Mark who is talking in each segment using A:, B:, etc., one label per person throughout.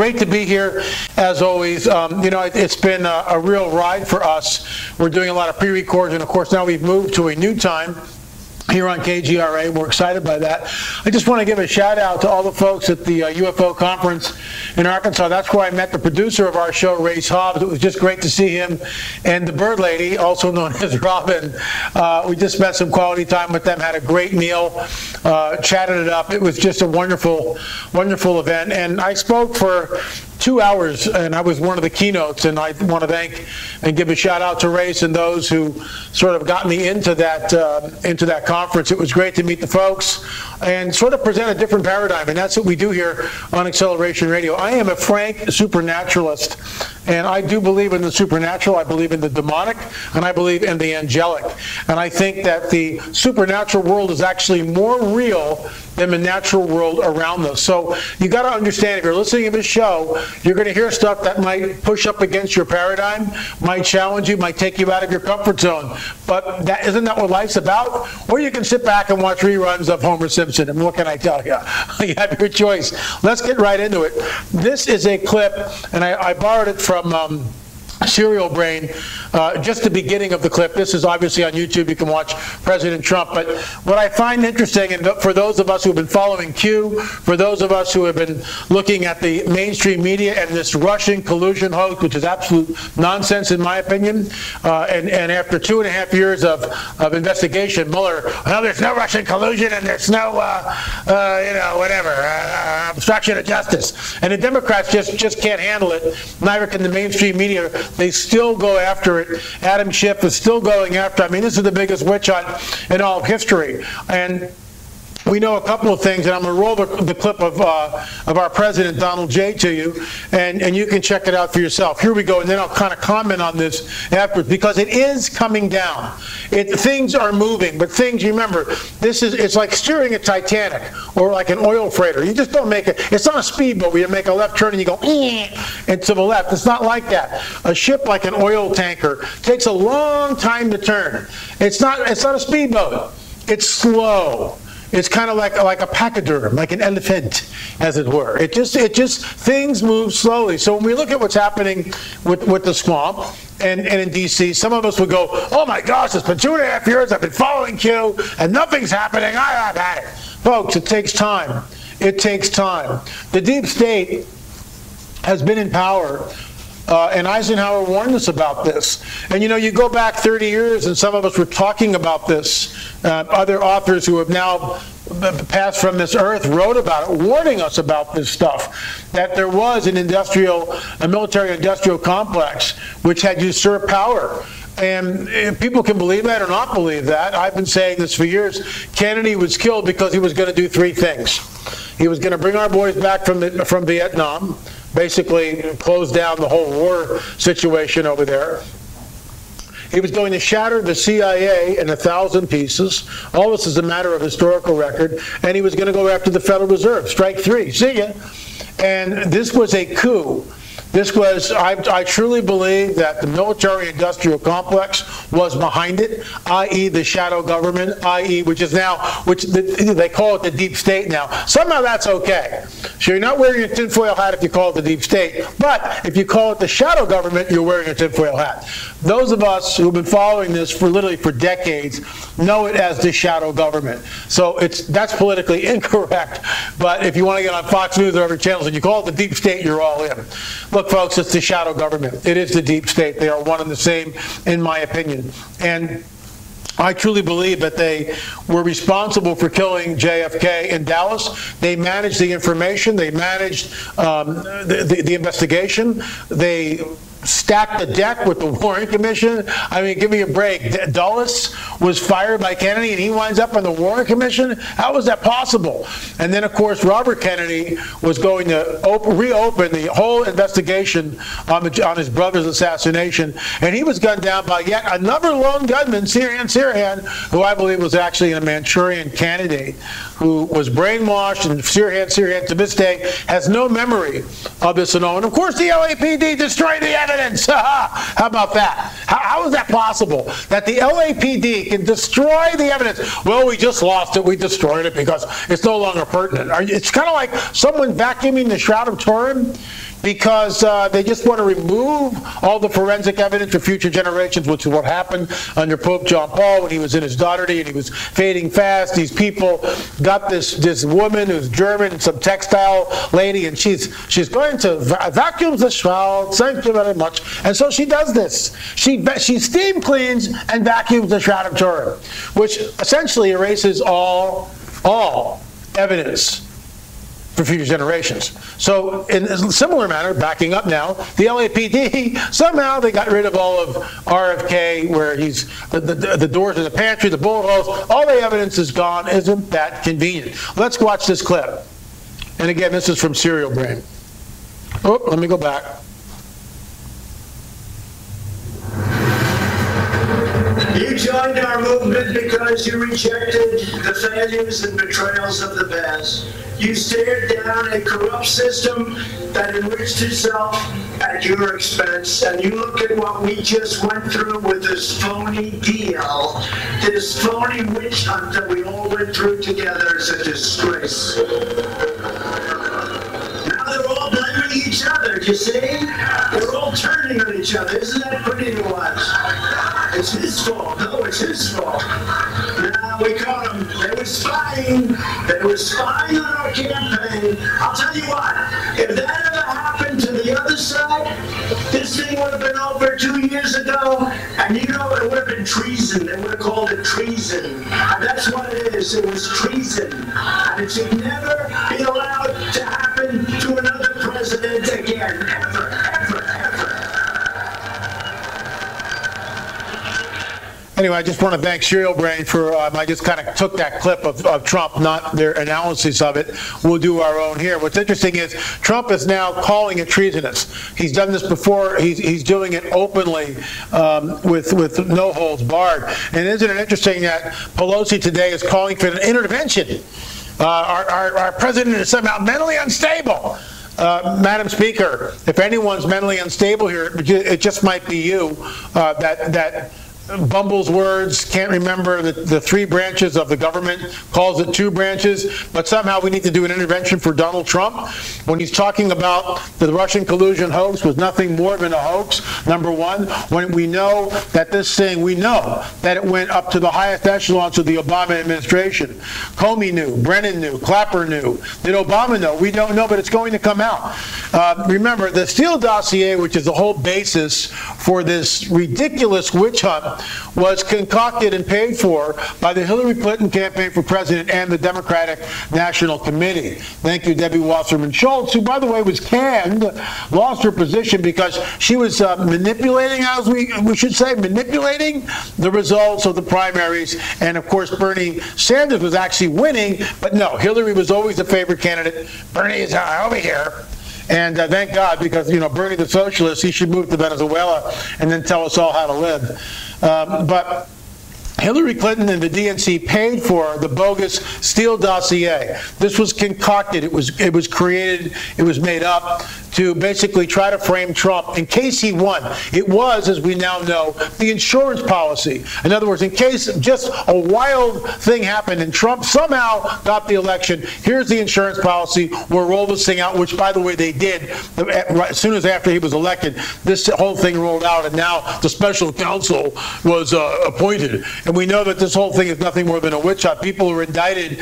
A: great to be here, as always. It's been a real ride for us. We're doing a lot of pre-records, and of course now we've moved to a new time here on KGRA. We're excited by that. I just want to give a shout out to all the folks at the UFO conference in Arkansas. That's where I met the producer of our show, Ray Hobbs. It was just great to see him and the Bird Lady, also known as Robin. We just spent some quality time with them, had a great meal, chatted it up. It was just a wonderful, wonderful event. And I spoke for 2 hours, and I was one of the keynotes, and I want to thank and give a shout out to Race and those who sort of got me into that conference. It was great to meet the folks and sort of present a different paradigm, and that's what we do here on Acceleration Radio. I am a frank supernaturalist, and I do believe in the supernatural. I believe in the demonic, and I believe in the angelic. And I think that the supernatural world is actually more real than the natural world around us. So you got to understand, if you're listening to this show, you're going to hear stuff that might push up against your paradigm, might challenge you, might take you out of your comfort zone. But isn't that what life's about? Or you can sit back and watch reruns of Homer Simpson, and what can I tell you? You have your choice. Let's get right into it. This is a clip, and I borrowed it from Serial Brain, just the beginning of the clip. This is obviously on YouTube. You can watch President Trump. But what I find interesting, and for those of us who have been following Q, for those of us who have been looking at the mainstream media and this Russian collusion hoax, which is absolute nonsense in my opinion, and after 2.5 years of investigation, Mueller, well, there's no Russian collusion and there's no, obstruction of justice. And the Democrats just can't handle it. Neither can the mainstream media. They still go after it. Adam Schiff is still going after it. I mean, this is the biggest witch hunt in all of history. And we know a couple of things, and I'm going to roll the clip of our president, Donald J., to you, and you can check it out for yourself. Here we go, and then I'll kind of comment on this afterwards, because it is coming down. Things are moving, but things, you remember, it's like steering a Titanic or like an oil freighter. You just don't make it. It's not a speedboat where you make a left turn and you go and to the left. It's not like that. A ship like an oil tanker takes a long time to turn. It's not a speedboat. It's slow. It's kind of like a pachyderm, like an elephant, as it were. It just things move slowly. So when we look at what's happening with the swamp and in D.C., some of us would go, oh my gosh, it's been 2.5 years, I've been following Q, and nothing's happening, I've had it. Folks, it takes time. It takes time. The deep state has been in power. And Eisenhower warned us about this. And you go back 30 years, and some of us were talking about this. Other authors who have now passed from this earth wrote about it, warning us about this stuff, that there was a military-industrial complex which had usurped power. And people can believe that or not believe that. I've been saying this for years. Kennedy was killed because he was going to do 3 things. He was going to bring our boys back from Vietnam, basically close down the whole war situation over there. He was going to shatter the CIA in 1,000 pieces. All this is a matter of historical record. And he was going to go after the Federal Reserve. Strike 3. See ya. And this was a coup. This was, I truly believe that the military-industrial complex was behind it, i.e. the shadow government, i.e. which they call it the deep state now. Somehow that's okay. So you're not wearing a tinfoil hat if you call it the deep state, but if you call it the shadow government, you're wearing a tinfoil hat. Those of us who've been following this for decades know it as the shadow government. So that's politically incorrect, but if you want to get on Fox News or other channels and you call it the deep state, you're all in. Look, folks, it's the shadow government. It is the deep state. They are one and the same, in my opinion. And I truly believe that they were responsible for killing JFK in Dallas. They managed the information. They managed the investigation. They stacked the deck with the Warren Commission. I mean, give me a break. Dulles was fired by Kennedy and he winds up on the Warren Commission? How was that possible? And then, of course, Robert Kennedy was going to reopen the whole investigation on his brother's assassination. And he was gunned down by yet another lone gunman, Sirhan Sirhan, who I believe was actually a Manchurian candidate, who was brainwashed, and Sirhan to this day has no memory of this and all. And of course, the LAPD destroyed the evidence. How about that? How is that possible? That the LAPD can destroy the evidence? Well, we just lost it. We destroyed it because it's no longer pertinent. It's kind of like someone vacuuming the Shroud of Turin because they just want to remove all the forensic evidence for future generations, which is what happened under Pope John Paul when he was in his Dougherty and he was fading fast. These people got this woman who's German, some textile lady, and she's going to vacuum the shroud. Thank you very much. And so she does this. She steam cleans and vacuums the Shroud of Turin, which essentially erases all evidence for future generations. So in a similar manner, backing up now, the LAPD, somehow they got rid of all of RFK, where he's the doors in the pantry, the bullet holes, all the evidence is gone. Isn't that convenient? Let's watch this clip. And again, this is from Serial Brain. Oh, let me go back.
B: You joined our movement because you rejected the failures and betrayals of the past. You stared down a corrupt system that enriched itself at your expense, and you look at what we just went through with this phony deal, this phony witch hunt that we all went through together is a disgrace. Now they're all blaming each other, you see? They're all turning on each other. Isn't that pretty to watch? It's his fault. No, it's his fault. Now we caught them. They were spying. They were spying on our campaign. I'll tell you what, if that ever happened to the other side, this thing would have been over 2 years ago, and you know it would have been treason. They would have called it treason. And that's what it is. It was treason. And it should never be allowed to happen to another president again. Ever, ever, ever.
A: Anyway, I just want to thank Serial Brain for, I just kind of took that clip of Trump, not their analysis of it. We'll do our own here. What's interesting is Trump is now calling it treasonous. He's done this before. He's doing it openly with no holds barred. And isn't it interesting that Pelosi today is calling for an intervention? Our president is somehow mentally unstable. Madam Speaker, if anyone's mentally unstable here, it just might be you that bumbles words, can't remember the three branches of the government, calls it two branches, but somehow we need to do an intervention for Donald Trump when he's talking about the Russian collusion hoax was nothing more than a hoax, number one, when we know that this thing, we know that it went up to the highest echelons of the Obama administration. Comey knew, Brennan knew, Clapper knew. Did Obama know? We don't know, but it's going to come out. Remember, the Steele dossier, which is the whole basis for this ridiculous witch hunt, was concocted and paid for by the Hillary Clinton campaign for president and the Democratic National Committee. Thank you, Debbie Wasserman Schultz, who, by the way, was canned, lost her position because she was manipulating, as we should say, manipulating the results of the primaries. And, of course, Bernie Sanders was actually winning, but no, Hillary was always the favorite candidate. Bernie is over here. And thank God, because, Bernie the socialist, he should move to Venezuela and then tell us all how to live. But Hillary Clinton and the DNC paid for the bogus Steele dossier. This was concocted. It was created. It was made up to basically try to frame Trump in case he won. It was, as we now know, the insurance policy. In other words, in case just a wild thing happened and Trump somehow got the election, here's the insurance policy. We'll roll this thing out, which, by the way, they did. As soon as after he was elected, this whole thing rolled out, and now the special counsel was appointed. And we know that this whole thing is nothing more than a witch hunt. People were indicted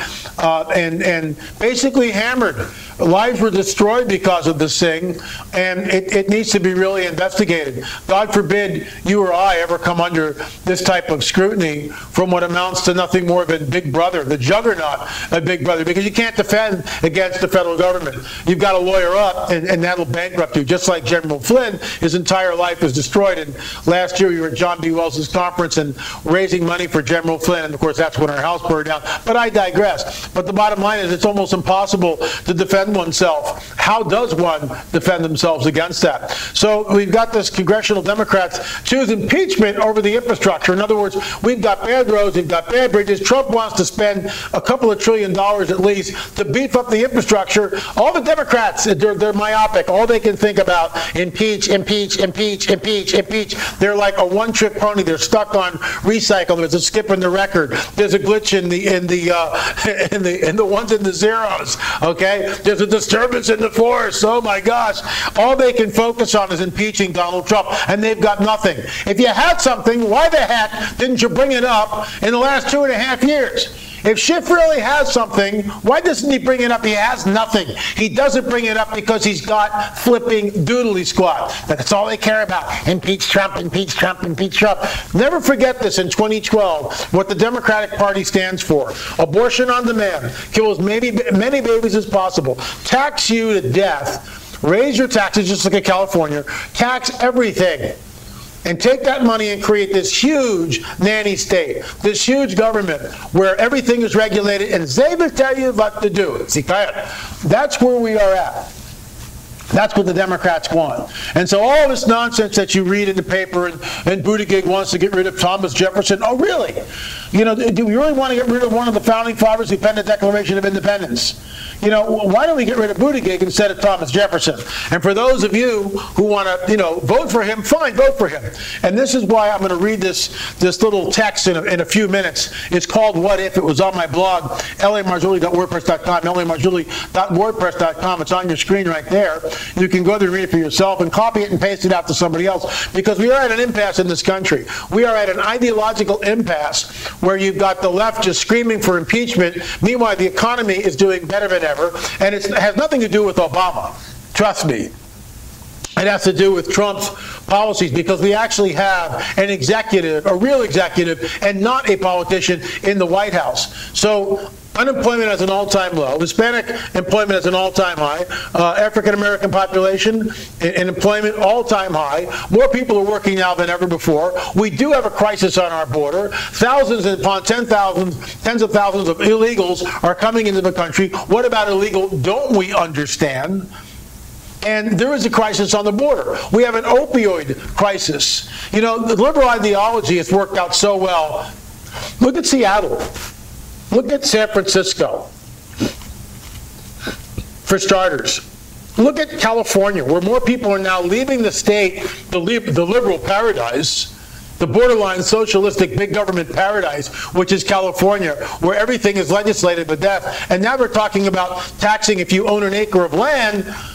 A: and basically hammered. Lives were destroyed because of this thing. And it needs to be really investigated. God forbid you or I ever come under this type of scrutiny from what amounts to nothing more than Big Brother, the juggernaut of Big Brother, because you can't defend against the federal government. You've got to lawyer up, and that'll bankrupt you, just like General Flynn. His entire life was destroyed. And last year, you were at John B. Wells' conference and raising money for General Flynn, and of course, that's when our house burned down. But I digress. But the bottom line is it's almost impossible to defend oneself How does one defend themselves against that? So we've got this congressional Democrats choose impeachment over the infrastructure. In other words, we've got bad roads, we've got bad bridges. Trump wants to spend a couple of $1 trillion at least to beef up the infrastructure. All the Democrats, they're myopic. All they can think about, impeach, impeach, impeach, impeach, impeach. They're like a one-trick pony. They're stuck on recycle. There's a skip in the record. There's a glitch in the ones and the zeros. Okay, there's a disturbance in the force. Oh my gosh! All they can focus on is impeaching Donald Trump, and they've got nothing. If you had something, why the heck didn't you bring it up in the last 2.5 years? If Schiff really has something, why doesn't he bring it up? He has nothing. He doesn't bring it up because he's got flipping doodly squad. That's all they care about. Impeach Trump, impeach Trump, impeach Trump. Never forget this in 2012, what the Democratic Party stands for. Abortion on demand. Kill as many babies as possible. Tax you to death. Raise your taxes just like in California. Tax everything. And take that money and create this huge nanny state, this huge government where everything is regulated and they will tell you what to do. See, that's where we are at. That's what the Democrats want. And so all this nonsense that you read in the paper, and Buttigieg wants to get rid of Thomas Jefferson. Oh, really? You know, do we really want to get rid of one of the founding fathers who penned the Declaration of Independence? You know, why don't we get rid of Buttigieg instead of Thomas Jefferson? And for those of you who want to, vote for him, fine, vote for him. And this is why I'm going to read this little text in a few minutes. It's called What If. It was on my blog, lamarzulli.wordpress.com, lamarzulli.wordpress.com. It's on your screen right there. You can go there and read it for yourself and copy it and paste it out to somebody else, because we are at an impasse in this country. We are at an ideological impasse where you've got the left just screaming for impeachment. Meanwhile, the economy is doing better than ever, and it has nothing to do with Obama. Trust me. It has to do with Trump's policies, because we actually have an executive, a real executive, and not a politician in the White House. So unemployment is an all-time low. Hispanic employment is an all-time high. African-American population in employment, all-time high. More people are working now than ever before. We do have a crisis on our border. Thousands upon tens of thousands of illegals are coming into the country. What about illegal? Don't we understand? And there is a crisis on the border. We have an opioid crisis. You know, the liberal ideology has worked out so well. Look at Seattle. Look at San Francisco, for starters. Look at California, where more people are now leaving the state, the liberal paradise, the borderline socialistic big government paradise, which is California, where everything is legislated to death. And now we're talking about taxing if you own an acre of land.